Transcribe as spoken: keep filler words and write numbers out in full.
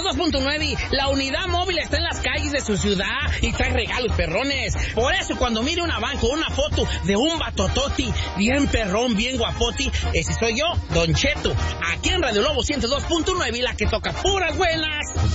dos punto nueve, la unidad móvil está en las calles de su ciudad y trae regalos perrones. Por eso cuando mire una banco, una foto de un batototi, bien perrón, bien guapoti, ese soy yo, Don Cheto, aquí en Radio Lobo ciento dos punto nueve, la que toca puras buenas.